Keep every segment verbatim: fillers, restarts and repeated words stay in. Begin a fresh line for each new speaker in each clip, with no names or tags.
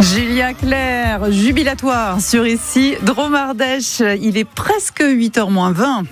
Julien Clerc, jubilatoire sur ici, Drôme Ardèche. Il est presque huit heures moins vingt.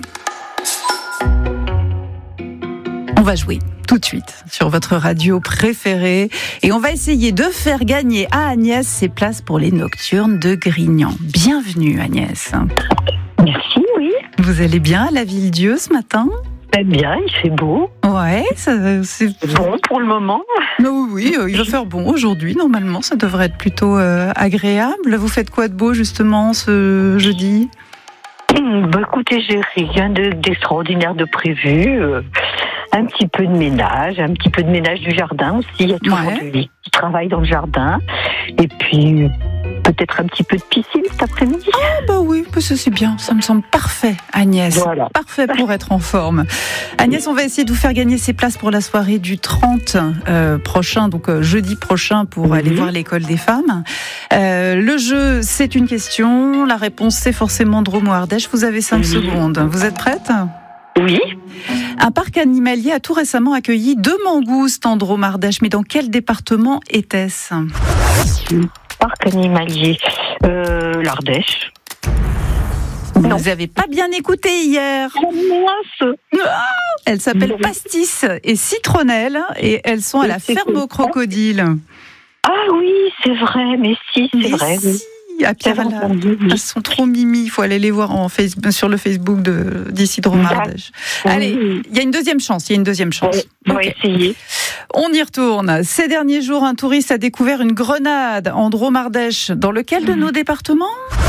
On va jouer tout de suite sur votre radio préférée et on va essayer de faire gagner à Agnès ses places pour les Nocturnes de Grignan. Bienvenue Agnès.
Merci, oui.
Vous allez bien à la Ville-Dieu ce matin ?
Très bien, il fait beau.
Ouais, ça, c'est
bon pour le moment.
Non, oui, il va faire bon aujourd'hui. Normalement, ça devrait être plutôt euh, agréable. Vous faites quoi de beau justement ce jeudi ?
Bah, écoutez, j'ai rien de, d'extraordinaire de prévu. Euh, un petit peu de ménage, un petit peu de ménage du jardin aussi. Il y a tout le monde qui travaille dans le jardin. Et puis, peut-être un petit peu de piscine cet après-midi.
Ah bah oui, ça c'est bien. Ça me semble parfait, Agnès.
Voilà.
Parfait pour être en forme. Agnès, on va essayer de vous faire gagner ces places pour la soirée du trente euh, prochain, donc euh, jeudi prochain, pour mmh. aller voir l'école des femmes. Euh, le jeu, c'est une question. La réponse, c'est forcément Drôme ou Ardèche. Vous avez cinq mmh. secondes. Vous êtes prête ?
Oui.
Un parc animalier a tout récemment accueilli deux mangoustes en Drôme Ardèche. Mais dans quel département était-ce ?
Parc animalier, euh, l'Ardèche.
Vous n'avez pas bien écouté hier.
Oh,
elles s'appellent Pastis et Citronnelle et elles sont à la ferme aux crocodiles.
Ah oui, c'est vrai, mais si, c'est
mais
vrai.
Si. À Pierre, elles sont trop mimi, il faut aller les voir en face, sur le Facebook de, d'ici Drôme Ardèche.
Oui.
Allez, il y a une deuxième chance, il y a une deuxième chance.
Oui, on va essayer.
On y retourne. Ces derniers jours, un touriste a découvert une grenade en Drôme Ardèche. Dans lequel de nos départements ?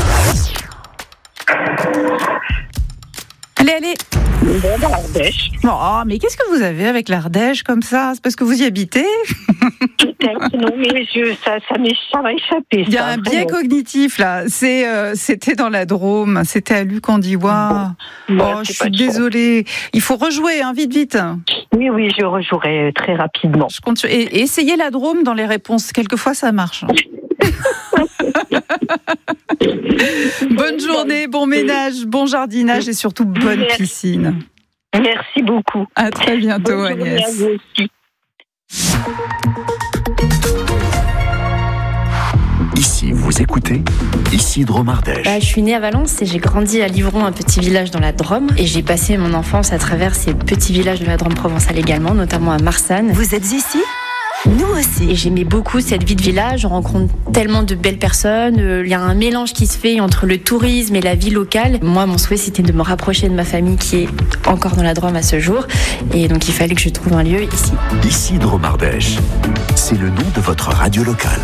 Allez, allez.
L'Ardèche.
Oh, mais qu'est-ce que vous avez avec l'Ardèche comme ça ? C'est parce que vous y habitez ?
Peut-être, non, mais je, ça, ça, ça m'a échappé.
Il y a un biais cognitif là. C'est, euh, c'était dans la Drôme, c'était à Luc-en-Diois. Bon. Oh, ouais, je suis désolée. Il faut rejouer, hein, vite, vite.
Oui, oui, je rejouerai très rapidement.
Je compte sur... et, et essayez la Drôme dans les réponses. Quelquefois, ça marche. Bonne journée, bon ménage, bon jardinage et surtout bonne Merci. piscine.
Merci beaucoup.
À très bientôt, bonne Agnès.
À vous aussi.
Ici, vous écoutez, ici Drôme Ardèche.
Bah, je suis née à Valence et j'ai grandi à Livron, un petit village dans la Drôme. Et j'ai passé mon enfance à travers ces petits villages de la Drôme provençale également, notamment à Marsanne.
Vous êtes ici ? Nous aussi.
Et j'aimais beaucoup cette vie de village. On rencontre tellement de belles personnes. Il y a un mélange qui se fait entre le tourisme et la vie locale. Moi, mon souhait, c'était de me rapprocher de ma famille qui est encore dans la Drôme à ce jour. Et donc, il fallait que je trouve un lieu ici.
Ici Drôme Ardèche. C'est le nom de votre radio locale.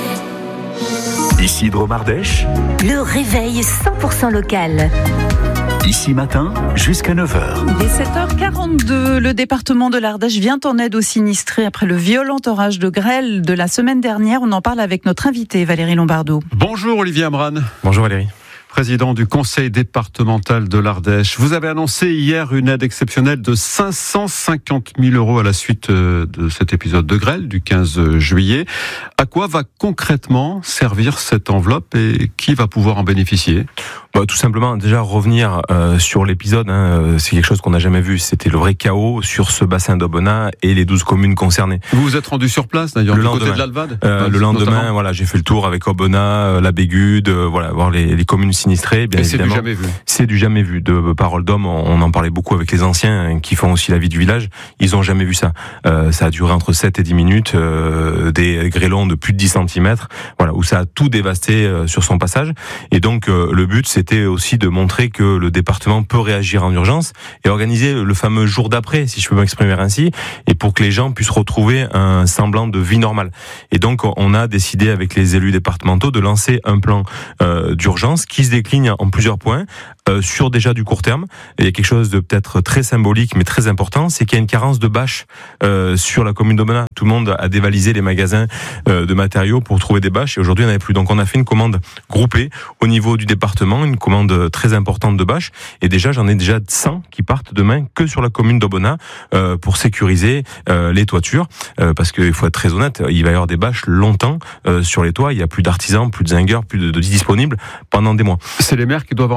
Ici Drôme Ardèche.
Le réveil cent pour cent local.
Ici matin, jusqu'à neuf heures.
Il est sept heures quarante-deux. Le département de l'Ardèche vient en aide aux sinistrés après le violent orage de grêle de la semaine dernière. On en parle avec notre invité, Valérie Lombardo.
Bonjour Olivier Amran.
Bonjour Valérie.
Président du conseil départemental de l'Ardèche. Vous avez annoncé hier une aide exceptionnelle de cinq cent cinquante mille euros à la suite de cet épisode de grêle du quinze juillet. À quoi va concrètement servir cette enveloppe et qui va pouvoir en bénéficier ?
Bah, tout simplement, déjà revenir euh, sur l'épisode, hein, c'est quelque chose qu'on n'a jamais vu. C'était le vrai chaos sur ce bassin d'Aubenas et les douze communes concernées.
Vous vous êtes rendu sur place d'ailleurs,
le
du
lendemain,
côté de l'Alvad
euh, Le lendemain, notamment. voilà, j'ai fait le tour avec Aubenas, la Bégude, euh, voilà, voir les, les communes sinistrées. Bien
et
évidemment.
C'est du jamais vu.
C'est du jamais vu. De parole d'homme, on en parlait beaucoup avec les anciens hein, qui font aussi la vie du village. Ils ont jamais vu ça. Euh, ça a duré entre sept et dix minutes, euh, des grêlons de plus de dix centimètres, voilà, où ça a tout dévasté euh, sur son passage. Et donc, euh, le but, c'était aussi de montrer que le département peut réagir en urgence et organiser le fameux jour d'après, si je peux m'exprimer ainsi, et pour que les gens puissent retrouver un semblant de vie normale. Et donc, on a décidé avec les élus départementaux de lancer un plan euh, d'urgence qui se décline en plusieurs points, euh, sur déjà du court terme. Et il y a quelque chose de peut-être très symbolique, mais très important, c'est qu'il y a une carence de bâches euh, sur la commune d'Aubenas. Tout le monde a dévalisé les magasins euh, de matériaux pour trouver des bâches, et aujourd'hui, il n'y en avait plus. Donc, on a fait une commande groupée au niveau du département, une commande très importante de bâches, et déjà j'en ai déjà cent qui partent demain que sur la commune d'Aubenas euh, pour sécuriser euh, les toitures, euh, parce qu'il faut être très honnête, il va y avoir des bâches longtemps euh, sur les toits, il n'y a plus d'artisans, plus de zingueurs, plus de, de disponibles pendant des mois.
C'est les maires qui doivent en faire la demande ?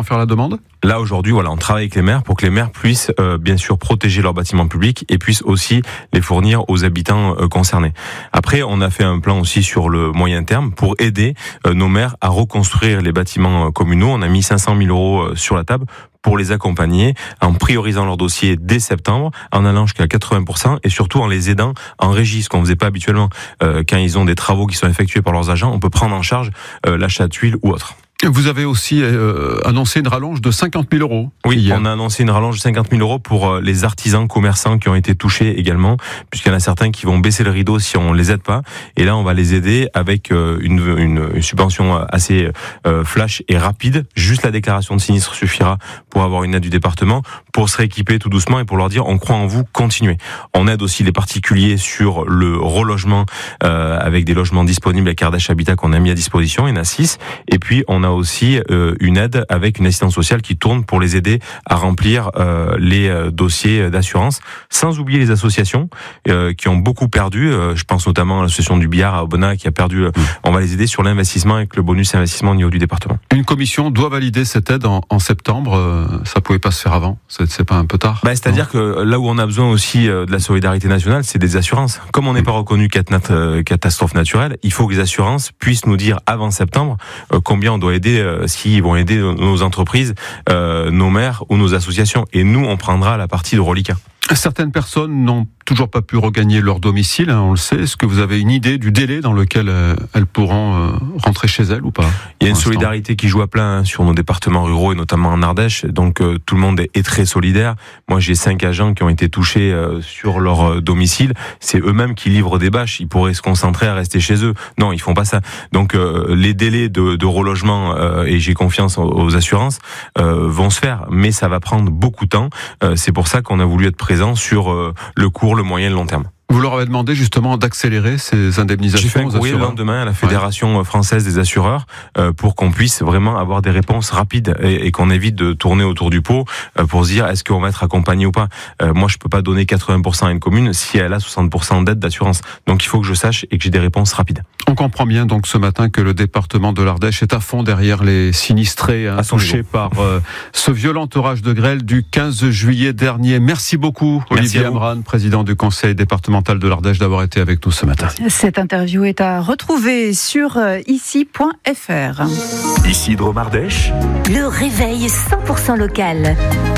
Là aujourd'hui, voilà, on travaille avec les maires pour que les maires puissent euh, bien sûr protéger leurs bâtiments publics et puissent aussi les fournir aux habitants euh, concernés. Après, on a fait un plan aussi sur le moyen terme pour aider euh, nos maires à reconstruire les bâtiments euh, communaux. On a mis cinq cent mille euros euh, sur la table pour les accompagner en priorisant leur dossier dès septembre, en allant jusqu'à quatre-vingts pour cent et surtout en les aidant en régie, ce qu'on faisait pas habituellement. Euh, quand ils ont des travaux qui sont effectués par leurs agents, on peut prendre en charge euh, l'achat de tuiles ou autre.
Vous avez aussi euh, annoncé une rallonge de cinquante mille euros.
Oui,
hier.
On a annoncé une rallonge de cinquante mille euros pour les artisans, commerçants qui ont été touchés également, puisqu'il y en a certains qui vont baisser le rideau si on les aide pas. Et là, on va les aider avec une, une, une subvention assez euh, flash et rapide. Juste la déclaration de sinistre suffira pour avoir une aide du département, pour se rééquiper tout doucement et pour leur dire on croit en vous, continuez. On aide aussi les particuliers sur le relogement euh, avec des logements disponibles avec Ardèche Habitat qu'on a mis à disposition, il y en a six. Et puis on a aussi euh, une aide avec une assistance sociale qui tourne pour les aider à remplir euh, les euh, dossiers d'assurance, sans oublier les associations euh, qui ont beaucoup perdu. Euh, je pense notamment à l'association du Billard à Aubenas qui a perdu. Euh, on va les aider sur l'investissement avec le bonus investissement au niveau du département.
Une commission doit valider cette aide en, en septembre. Euh, ça pouvait pas se faire avant. C'est, c'est pas un peu tard?
Bah, c'est-à-dire que là où on a besoin aussi euh, de la solidarité nationale, c'est des assurances. Comme on n'est pas reconnu cat- euh, catastrophe naturelle, il faut que les assurances puissent nous dire avant septembre euh, combien on doit aider. Euh, s'ils vont aider nos entreprises, euh, nos maires ou nos associations. Et nous, on prendra la partie de reliquat.
Certaines personnes n'ont toujours pas pu regagner leur domicile, hein, on le sait. Est-ce que vous avez une idée du délai dans lequel euh, elles pourront euh, rentrer chez elles ou pas?
Il y a une solidarité qui joue à plein hein, sur nos départements ruraux et notamment en Ardèche. Donc euh, tout le monde est, est très solidaire. Moi, j'ai cinq agents qui ont été touchés euh, sur leur euh, domicile. C'est eux-mêmes qui livrent des bâches. Ils pourraient se concentrer à rester chez eux. Non, ils font pas ça. Donc euh, les délais de, de relogement euh, et j'ai confiance aux, aux assurances euh, vont se faire, mais ça va prendre beaucoup de temps. Euh, c'est pour ça qu'on a voulu être présent sur euh, le court, le moyen et le long terme.
Vous leur avez demandé justement d'accélérer ces indemnisations?
J'ai fait un courrier le lendemain à la Fédération ouais. française des assureurs euh, pour qu'on puisse vraiment avoir des réponses rapides et, et qu'on évite de tourner autour du pot euh, pour se dire est-ce qu'on va être accompagné ou pas. Euh, moi, je peux pas donner quatre-vingts pour cent à une commune si elle a soixante pour cent d'aide d'assurance. Donc, il faut que je sache et que j'ai des réponses rapides.
On comprend bien donc ce matin que le département de l'Ardèche est à fond derrière les sinistrés hein, touchés par euh, ce violent orage de grêle du quinze juillet dernier. Merci beaucoup,
Merci
Olivier Amran, président du conseil départemental de l'Ardèche, d'avoir été avec nous ce matin.
Cette interview est à retrouver sur ici point f r.
Ici Drôme Ardèche.
Le réveil cent pour cent local.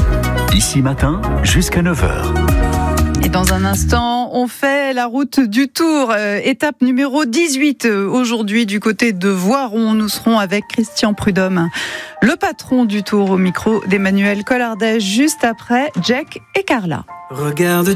Ici matin jusqu'à neuf heures.
Et dans un instant, on fait la route du Tour, euh, étape numéro dix-huit. Euh, aujourd'hui, du côté de Voiron, nous serons avec Christian Prudhomme, le patron du Tour, au micro d'Emmanuel Collardès, juste après Jack et Carla.
Regarde